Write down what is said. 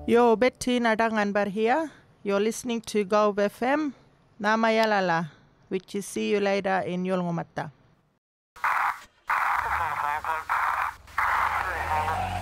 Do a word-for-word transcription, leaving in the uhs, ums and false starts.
Yo, Betty Nadanganbar here. You're listening to Gulf F M. Namayalala, which is see you later in Yolngomata.